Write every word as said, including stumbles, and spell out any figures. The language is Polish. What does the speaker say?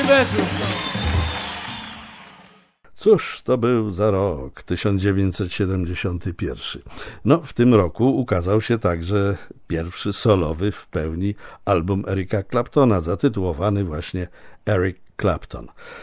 fucking bedroom. Cóż to był za rok, tysiąc dziewięćset siedemdziesiąty pierwszy. No, w tym roku ukazał się także pierwszy solowy w pełni album Erika Claptona, zatytułowany właśnie Eric Clapton.